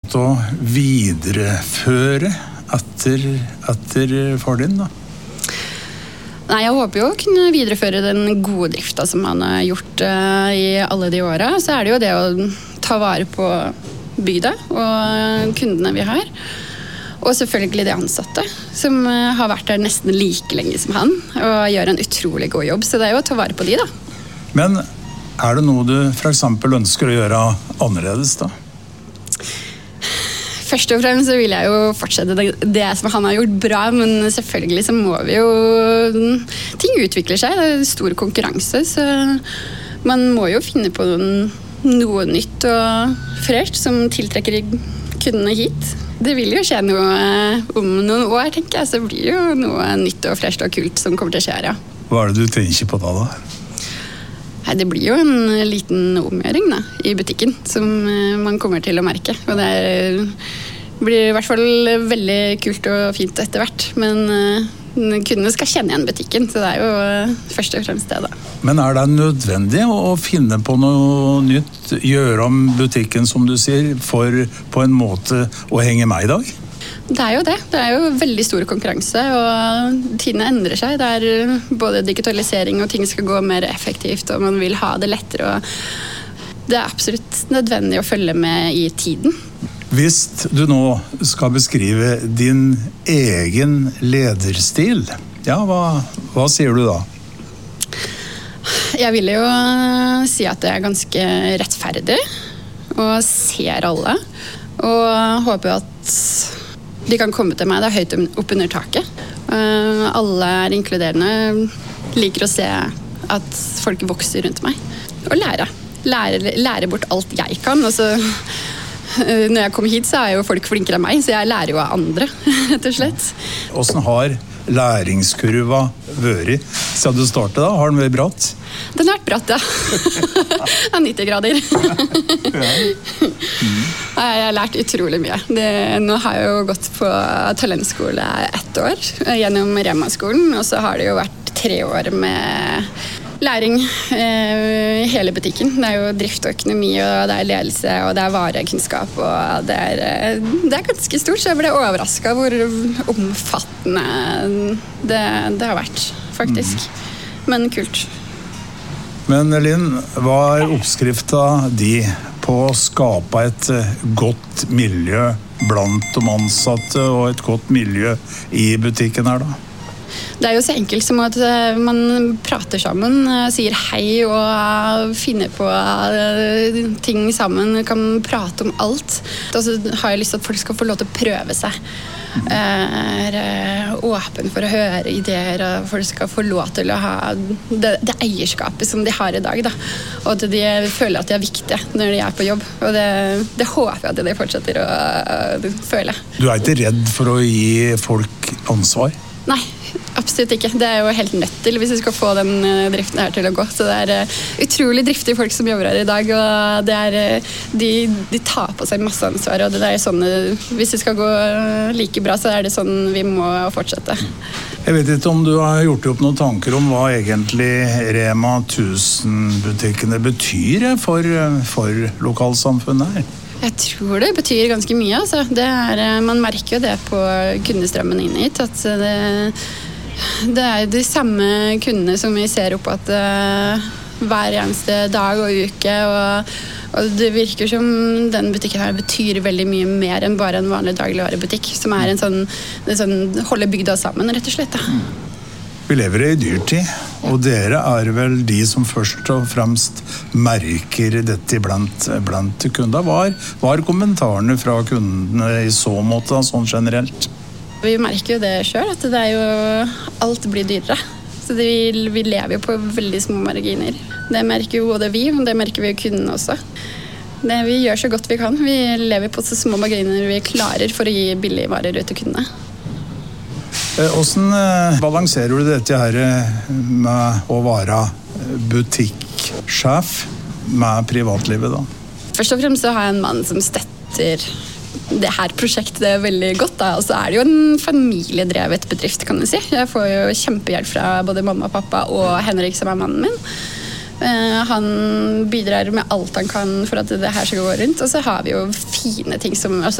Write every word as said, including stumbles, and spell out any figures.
tenkt å videreføre etter, etter far din da? Nei, jeg håper jo å kunne videreføre den gode drifta som han har gjort uh, i alle de åra. Så er det jo det å ta vare på bygda og kundene vi har. Og selvfølgelig de ansatte, som uh, har vært der nesten like lenge som han, og gjør en utrolig god jobb. Så det er jo å ta vare på de da. Men er det noe du for eksempel ønsker å gjøre annerledes da? Først og fremst så vil jeg jo fortsette det, det som han har gjort bra, men selvfølgelig så må vi jo... Ting utvikler seg, det er stor konkurranse, så man må jo finne på noen, noe nytt og fresh som tiltrekker kundene hit. Det vil jo skje noe om noen år, tenker jeg, så blir det jo noe nytt og fresh og kult som kommer til å skje, ja. Hva er det du tenker på da da? Nei, det blir jo en liten omgjøring da, i butikken som man kommer til å merke. Og det er, blir i hvert fall veldig kult og fint etter hvert. Men kundene skal kjenne igjen butikken, så det er jo først og fremst det da. Men er det nødvendig å finne på noe nytt, gjøre om butikken som du sier, for på en måte å henge med i dag? Det er jo det. Det er jo veldig stor konkurranse, og tidene endrer seg. Det er både digitalisering og ting skal gå mer effektivt, og man vil ha det lettere. Og det er absolutt nødvendig å følge med i tiden. Hvis du nå skal beskrive din egen lederstil, ja, hva, hva sier du da? Jeg vil jo si at det er ganske rettferdig, og ser alle, og håper at de kan komme til meg, det er høyt opp under taket. Uh, alle er inkluderende, liker å se at folk vokser rundt meg. Og lære. Lære, lære bort alt jeg kan. Og så, uh, når jeg kommer hit, så er jo folk flinkere enn meg, så jeg lærer jo av andre, rett og slett. Hvordan har læringskurva vært siden du startet da? Har den vært bratt? Den har vært bratt, ja. Av nitti grader. Jeg har lært utrolig mye. Det, nå har jeg jo gått på talentskole ett år gjennom Rema-skolen, og så har det jo vært tre år med læring i eh, hele butikken. Det er jo drift og økonomi, og det er ledelse, og det er varekunnskap, og det er, det er ganske stort, så jeg ble overrasket hvor omfattende det, det har vært, faktisk. Men kult. Men Linn, hva er oppskriften di på å skape et godt miljø blant de ansatte og et godt miljø i butikken her da? Det er jo så enkelt som at man prater sammen, sier hei og finner på ting sammen, kan prate om alt. Og så har jeg lyst til at folk skal få lov til å prøve seg. Er åpen for å høre ideer, og folk skal få lov til å ha det, det eierskapet som de har i dag, da. Og at de føler at de er viktige når de er på jobb. Og det, det håper jeg at de fortsetter å, å føle. Du er ikke redd for å gi folk ansvar? Nei, absolutt ikke. Det er jo helt nødt til hvis vi skal få den driften her til å gå. Så det er utrolig driftige folk som jobber her i dag, og det er, de, de tar på seg masse ansvar, og det er sånn, hvis det skal gå like bra, så er det sånn vi må fortsette. Jeg vet ikke om du har gjort opp noen tanker om hva egentlig Rema tusen-butikkene betyr for, for lokalsamfunnet her? Jeg tror det betyr ganske mye, altså. Det er, man merker jo det på kundestrømmen inn hit, at det, det er de samme kundene som vi ser opp at uh, hver eneste dag og uke, og, og det virker som den butikken her betyr veldig mye mer enn bare en vanlig dagligvarebutikk, som er en sånn, en sånn holder bygda sammen, rett og slett. Da. Vi lever i dyrtid, og dere er vel de som først og fremst merker dette blant, blant kunder. Hva er, hva er kommentarene fra kundene i så måte, sånn generelt? Vi merker jo det selv, at det er jo, alt blir dyrere. Så det, vi, vi lever jo på veldig små marginer. Det merker jo både vi, og det merker vi jo kundene også. Det, vi gjør så godt vi kan. Vi lever på så små marginer vi klarer for å gi billige varer ut til kundene. Hvordan balanserer du dette her med å være butikksjef med privatlivet da? Først og fremst så har jeg en mann som støtter det her prosjektet veldig godt da, og så er det jo en familiedrevet bedrift, kan du si. Jeg får jo kjempehjelp fra både mamma og pappa og Henrik, som er mannen min. Han bidrar med alt han kan for at det her skal gå rundt, og så har vi jo fine ting som, altså